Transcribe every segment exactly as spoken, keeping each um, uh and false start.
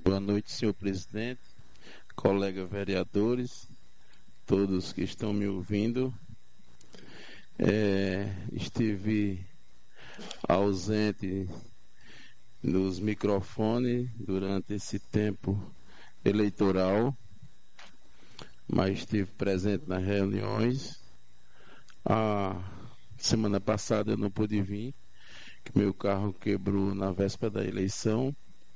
Boa noite, senhor presidente, colegas vereadores, todos que estão me ouvindo. É, estive ausente nos microfones durante esse tempo eleitoral, mas estive presente nas reuniões. A semana passada eu não pude vir, que meu carro quebrou na véspera da eleição.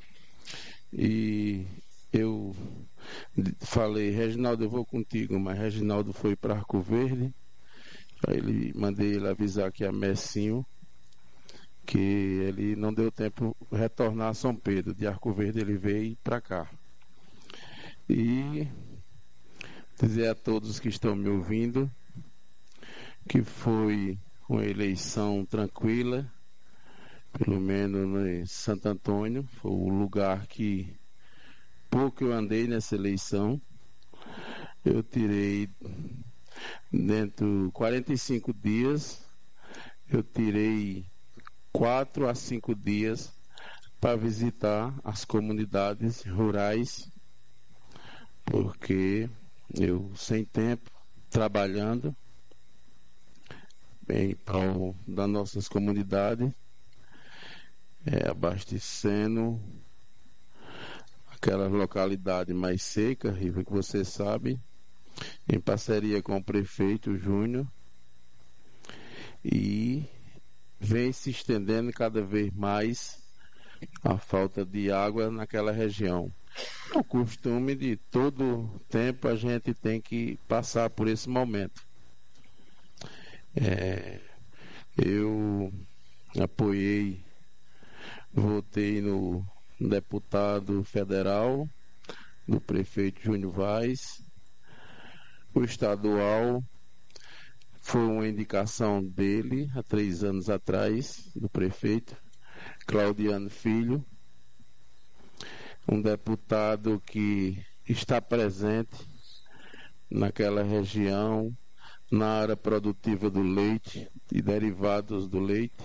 E eu falei, Reginaldo, eu vou contigo, mas Reginaldo foi para Arco Verde. Aí ele, mandei ele avisar que a Messinho, que ele não deu tempo de retornar a São Pedro. De Arco Verde ele veio para cá. E dizer a todos que estão me ouvindo que foi uma eleição tranquila, pelo menos em Santo Antônio. Foi o lugar que pouco eu andei nessa eleição. Eu tirei, dentro de quarenta e cinco dias, eu tirei quatro a cinco dias para visitar as comunidades rurais, porque eu, sem tempo, trabalhando em prol das nossas comunidades, é, abastecendo aquelas localidades mais secas, Riva, que você sabe, em parceria com o prefeito Júnior, e vem se estendendo cada vez mais a falta de água naquela região. O costume de todo tempo a gente tem que passar por esse momento. É, eu apoiei, votei no deputado federal, do prefeito Júnior Vaz. O estadual foi uma indicação dele há três anos atrás, do prefeito Claudiano Filho, um deputado que está presente naquela região, na área produtiva do leite e derivados do leite,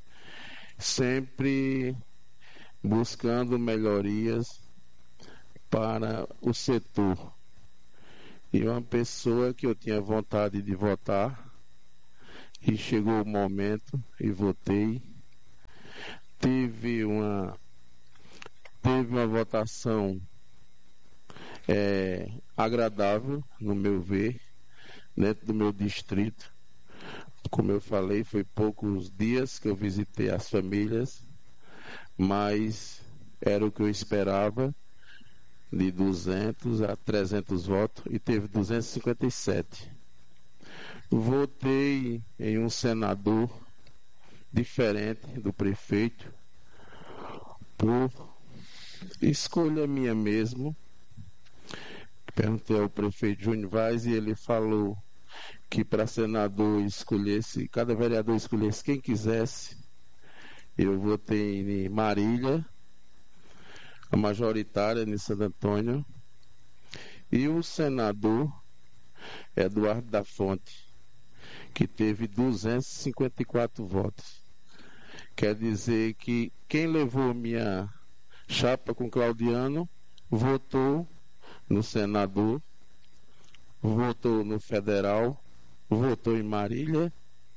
sempre buscando melhorias para o setor. E uma pessoa que eu tinha vontade de votar, e chegou o momento e votei. Tive uma, teve uma votação é, agradável, no meu ver, dentro do meu distrito. Como eu falei, foi poucos dias que eu visitei as famílias, mas era o que eu esperava, de duzentos a trezentos votos, e teve duzentos e cinquenta e sete. Votei em um senador diferente do prefeito, por escolha minha mesmo. Perguntei ao prefeito Júnior Vaz e ele falou que para senador escolhesse, cada vereador escolhesse quem quisesse. Eu votei em Marília, a majoritária em Santo Antônio, e o senador Eduardo da Fonte, que teve duzentos e cinquenta e quatro votos. Quer dizer que quem levou minha chapa com Claudiano votou no senador, votou no federal, votou em Marília,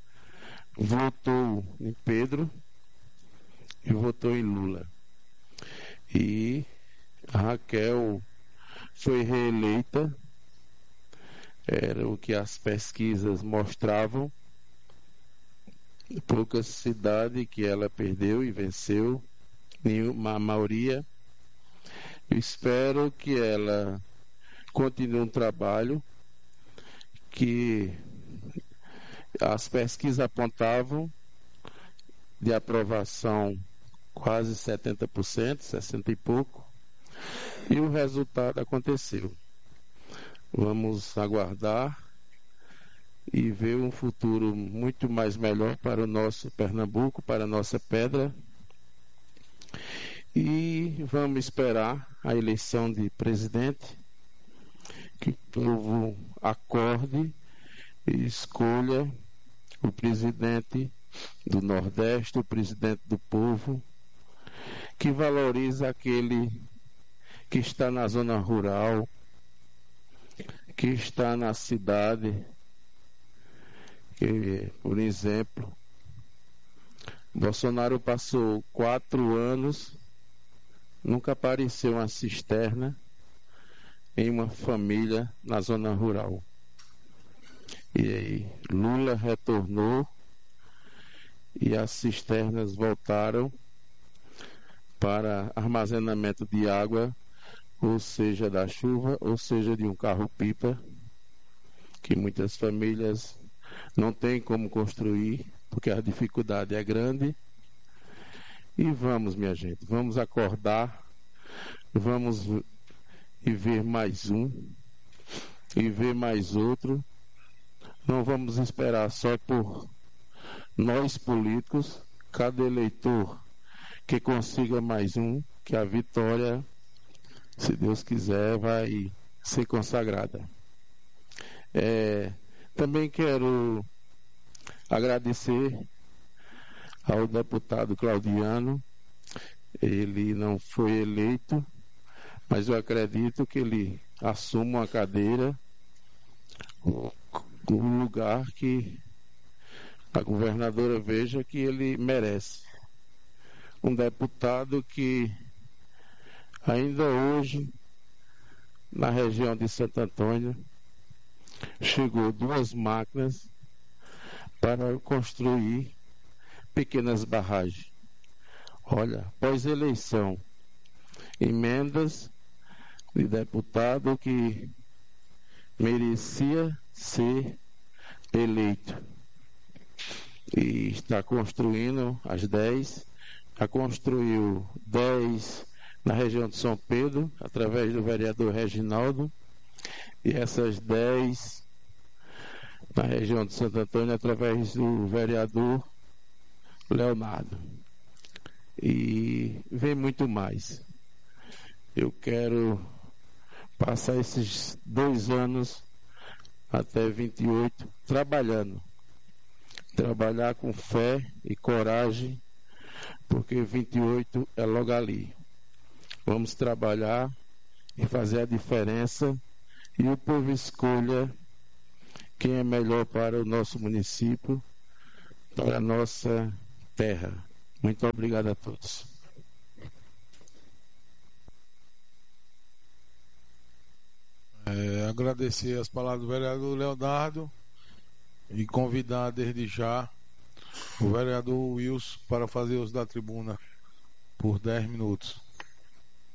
votou em Pedro e votou em Lula. E a Raquel foi reeleita, era o que as pesquisas mostravam. Poucas cidades que ela perdeu e venceu, nenhuma, a maioria. Eu espero que ela continue um trabalho que as pesquisas apontavam de aprovação quase setenta por cento, sessenta e pouco, e o resultado aconteceu. Vamos aguardar e ver um futuro muito mais melhor para o nosso Pernambuco, para a nossa Pedra. E vamos esperar a eleição de presidente, que o povo acorde e escolha o presidente do Nordeste, o presidente do povo, que valoriza aquele que está na zona rural, que está na cidade, que, por exemplo, Bolsonaro passou quatro anos, nunca apareceu uma cisterna em uma família na zona rural. E aí, Lula retornou e as cisternas voltaram para armazenamento de água, ou seja, da chuva, ou seja, de um carro-pipa, que muitas famílias não têm como construir, porque a dificuldade é grande. E vamos, minha gente, vamos acordar, vamos e ver mais um, e ver mais outro. Não vamos esperar só por nós políticos, cada eleitor que consiga mais um, que a vitória, se Deus quiser, vai ser consagrada. É, também quero agradecer ao deputado Claudiano. Ele não foi eleito, mas eu acredito que ele assuma uma cadeira, um lugar que a governadora veja que ele merece. Um deputado que ainda hoje, na região de Santo Antônio, chegou duas máquinas para construir pequenas barragens. Olha, pós-eleição, emendas de deputado que merecia ser eleito. E está construindo as dez, já construiu dez na região de São Pedro, através do vereador Reginaldo, e essas dez na região de Santo Antônio, através do vereador Leonardo. E vem muito mais. Eu quero passar esses dois anos até vinte e oito trabalhando. Trabalhar com fé e coragem, porque vinte e oito é logo ali. Vamos trabalhar e fazer a diferença, e o povo escolha quem é melhor para o nosso município, para a nossa terra. Muito obrigado a todos. É, agradecer as palavras do vereador Leonardo e convidar desde já o vereador Wilson para fazer uso da tribuna por dez minutos.